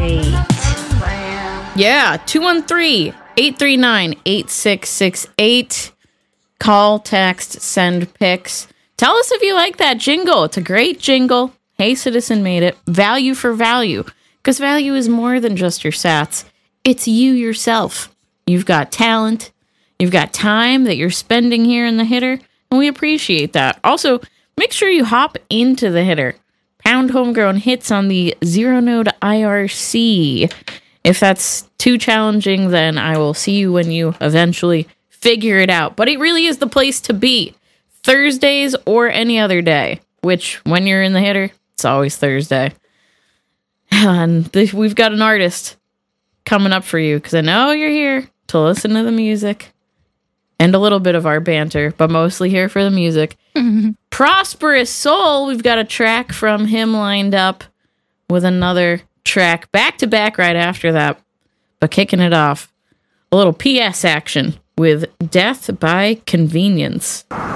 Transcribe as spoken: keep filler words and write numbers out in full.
Great. Yeah, two one three, eight three nine, eight six six eight. Call, text, send pics. Tell us if you like that jingle. It's a great jingle. Hey Citizen made it. Value for value. Because value is more than just your sats. It's you yourself. You've got talent. You've got time that you're spending here in the Hitter. And we appreciate that. Also, make sure you hop into the Hitter. Pound homegrown hits on the Zero Node I R C. If that's too challenging, then I will see you when you eventually figure it out. But it really is the place to be. Thursdays or any other day. Which, when you're in the Hitter, it's always Thursday. And th- we've got an artist coming up for you. Because I know you're here to listen to the music. And a little bit of our banter. But mostly here for the music. Mm-hmm. Prosperous Soul. We've got a track from him lined up. With another track back to back right after that, but kicking it off, a little P S action with Death by Convenience.